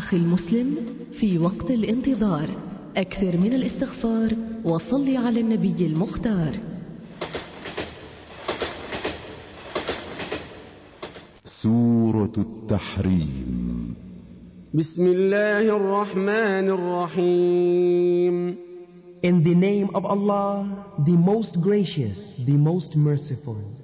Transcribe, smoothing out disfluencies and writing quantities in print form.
أخي المسلم، في وقت الانتظار أكثر من الاستغفار وصل على النبي المختار. سورة التحريم. بسم الله الرحمن الرحيم. In the name of Allah, the most gracious, the most merciful.